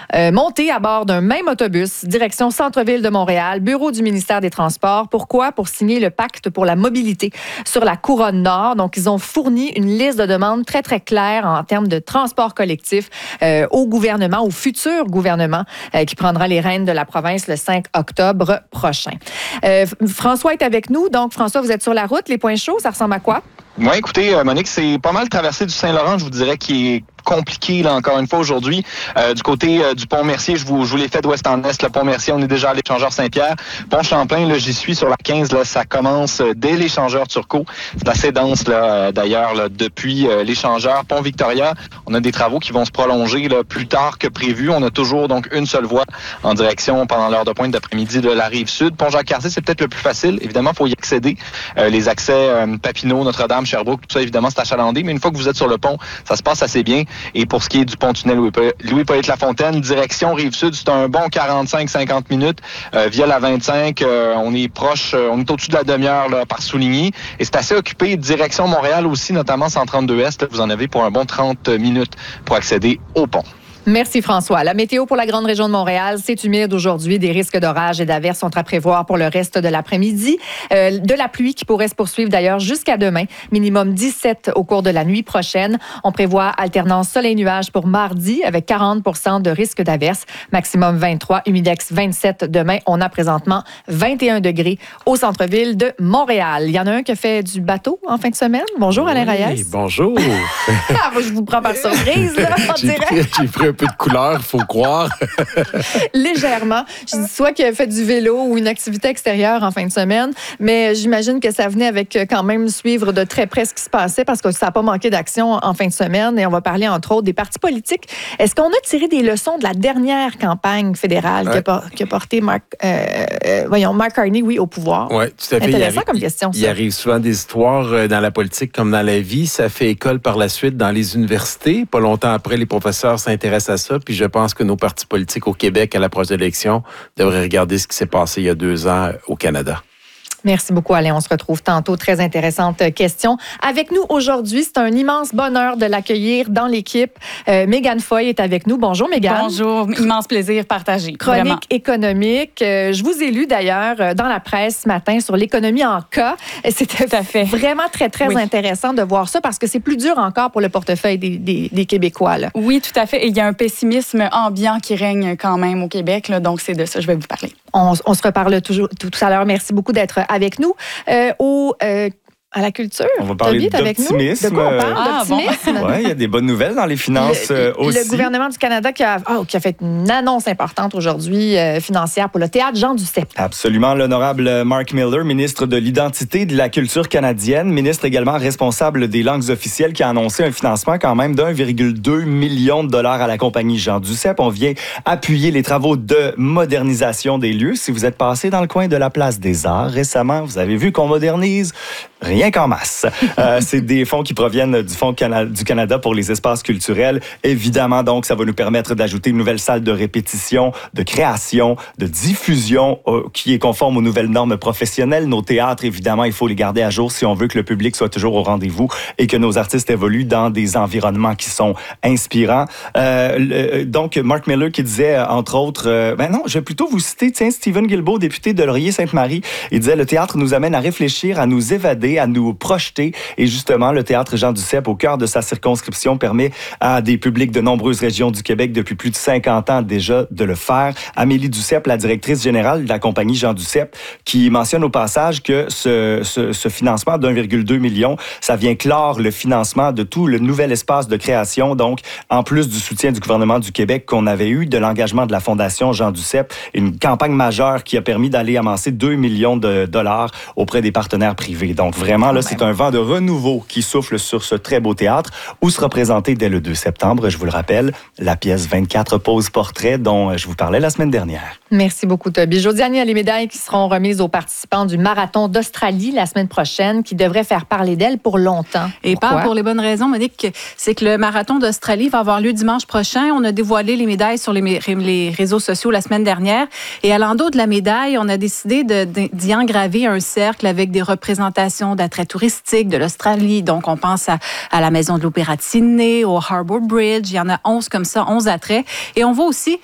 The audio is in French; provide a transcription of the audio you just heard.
montés à bord d'un même autobus, direction centre-ville de Montréal, bureau du ministère des Transports. Pourquoi? Pour signer le pacte pour la mobilité sur la Couronne Nord. Donc, ils ont fourni une liste de demandes très, très claire en termes de transport collectif au gouvernement, au futur gouvernement qui prendra les rênes de la province le 5 octobre prochain. François est avec nous. Donc, François, vous êtes sur la route. Les points chauds, ça ressemble à quoi? Oui, écoutez, Monique, c'est pas mal traversé du Saint-Laurent, je vous dirais, qui est compliqué, là, encore une fois, aujourd'hui. Du côté du pont Mercier, je vous l'ai fait d'ouest en est, le pont Mercier, on est déjà à l'échangeur Saint-Pierre. Pont Champlain, là, j'y suis sur la 15, là, ça commence dès l'échangeur Turcot. C'est assez dense, là, d'ailleurs, là, depuis l'échangeur. Pont Victoria, on a des travaux qui vont se prolonger, là, plus tard que prévu. On a toujours, donc, une seule voie en direction pendant l'heure de pointe d'après-midi de la Rive-Sud. Pont Jacques-Cartier, c'est peut-être le plus facile. Évidemment, il faut y accéder. Les accès Papineau, Notre-Dame, Sherbrooke, tout ça, évidemment, c'est achalandé. Mais une fois que vous êtes sur le pont, ça se passe assez bien. Et pour ce qui est du pont-tunnel Louis-Polyte Lafontaine, direction Rive-Sud, c'est un bon 45-50 minutes via la 25. On est proche, on est au-dessus de la demi-heure là, par Souligny. Et c'est assez occupé. Direction Montréal aussi, notamment 132 Est. Là, vous en avez pour un bon 30 minutes pour accéder au pont. Merci François. La météo pour la grande région de Montréal, c'est humide aujourd'hui. Des risques d'orage et d'averses sont à prévoir pour le reste de l'après-midi. De la pluie qui pourrait se poursuivre d'ailleurs jusqu'à demain. Minimum 17 au cours de la nuit prochaine. On prévoit alternance soleil-nuage pour mardi avec 40 % de risque d'averses. Maximum 23, humidex 27 demain. On a présentement 21 degrés au centre-ville de Montréal. Il y en a un qui a fait du bateau en fin de semaine. Bonjour Alain Reyes. Bonjour. Je vous prends par surprise là, on dirait. J'ai pris un peu de couleur, faut croire. Légèrement. Je dis soit qu'il a fait du vélo ou une activité extérieure en fin de semaine, mais j'imagine que ça venait avec quand même suivre de très près ce qui se passait parce que ça n'a pas manqué d'action en fin de semaine et on va parler entre autres des partis politiques. Est-ce qu'on a tiré des leçons de la dernière campagne fédérale qui a porté Mark Carney, au pouvoir? Oui, tout à fait. Intéressant comme question, ça. Il arrive souvent des histoires dans la politique comme dans la vie. Ça fait école par la suite dans les universités. Pas longtemps après, les professeurs s'intéressent à ça. Puis je pense que nos partis politiques au Québec, à la prochaine élection, devraient regarder ce qui s'est passé il y a 2 ans au Canada. Merci beaucoup, Alain. On se retrouve tantôt. Très intéressante question. Avec nous aujourd'hui, c'est un immense bonheur de l'accueillir dans l'équipe. Mégane Foy est avec nous. Bonjour, Mégane. Bonjour. Immense plaisir partagé. Chronique vraiment. économique. Je vous ai lu d'ailleurs dans la presse ce matin sur l'économie en cas. C'était vraiment très, très intéressant de voir ça parce que c'est plus dur encore pour le portefeuille des Québécois. Là. Oui, tout à fait. Et il y a un pessimisme ambiant qui règne quand même au Québec. Là, donc, c'est de ça que je vais vous parler. On se reparle tout à l'heure. Merci beaucoup d'être avec nous. À la culture. On va parler d'optimisme. De quoi on parle? D'optimisme? Bon. Oui, il y a des bonnes nouvelles dans les finances aussi. Le gouvernement du Canada qui a fait une annonce importante aujourd'hui financière pour le théâtre Jean Duceppe. Absolument. L'honorable Mark Miller, ministre de l'Identité et de la culture canadienne, ministre également responsable des langues officielles, qui a annoncé un financement quand même d'1,2 million de dollars à la compagnie Jean Duceppe. On vient appuyer les travaux de modernisation des lieux. Si vous êtes passé dans le coin de la Place des Arts récemment, vous avez vu qu'on modernise rien qu'en masse. C'est des fonds qui proviennent du Fonds du Canada pour les espaces culturels. Évidemment, donc, ça va nous permettre d'ajouter une nouvelle salle de répétition, de création, de diffusion qui est conforme aux nouvelles normes professionnelles. Nos théâtres, évidemment, il faut les garder à jour si on veut que le public soit toujours au rendez-vous et que nos artistes évoluent dans des environnements qui sont inspirants. Donc, Mark Miller qui disait, entre autres, je vais plutôt vous citer, Stephen Guilbeault, député de Laurier-Sainte-Marie. Il disait, le théâtre nous amène à réfléchir, à nous évader, à nous projeter. Et justement, le théâtre Jean Duceppe, au cœur de sa circonscription, permet à des publics de nombreuses régions du Québec depuis plus de 50 ans déjà de le faire. Amélie Duceppe, la directrice générale de la compagnie Jean Duceppe, qui mentionne au passage que ce financement d'1,2 million, ça vient clore le financement de tout le nouvel espace de création. Donc, en plus du soutien du gouvernement du Québec qu'on avait eu, de l'engagement de la Fondation Jean Duceppe, une campagne majeure qui a permis d'aller amasser 2 millions de dollars auprès des partenaires privés. Donc, vraiment, là, c'est un vent de renouveau qui souffle sur ce très beau théâtre où sera présentée dès le 2 septembre, je vous le rappelle, la pièce 24 pose portrait dont je vous parlais la semaine dernière. Merci beaucoup, Toby. Josiane, il y a les médailles qui seront remises aux participants du marathon d'Australie la semaine prochaine qui devrait faire parler d'elle pour longtemps. Et pas pour les bonnes raisons, Monique. C'est que le marathon d'Australie va avoir lieu dimanche prochain. On a dévoilé les médailles sur les réseaux sociaux la semaine dernière. Et à l'endos de la médaille, on a décidé d'y engraver un cercle avec des représentations d'attraits touristiques de l'Australie. Donc, on pense à la Maison de l'Opéra de Sydney, au Harbour Bridge. Il y en a 11 comme ça, 11 attraits. Et on voit aussi